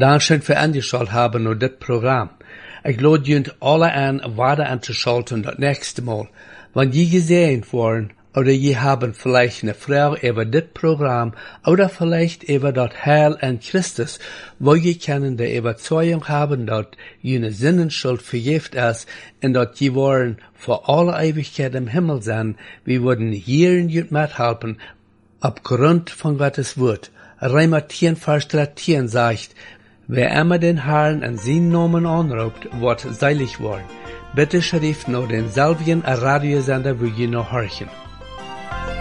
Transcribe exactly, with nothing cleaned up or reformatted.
Dankeschön für angeschaut haben und das Programm. Ich lade junt alle an, weiter anzuschalten das nächste Mal. Wenn die gesehen worden, oder je haben vielleicht eine Frau über das Programm, oder vielleicht über das Heil an Christus, wo je können die Überzeugung haben, dass jene Sinnenschuld vergift ist, und dass je wollen für alle Ewigkeit im Himmel sein, wir würden hier in jut mithelfen, aufgrund von Gottes Wort. Römer zehn, Vers dreizehn sagt, wer immer den Herrn an seinen Namen anruft, wird seilig worden. Bitte schrift noch denselben Radiosender, wo ihr noch horchen.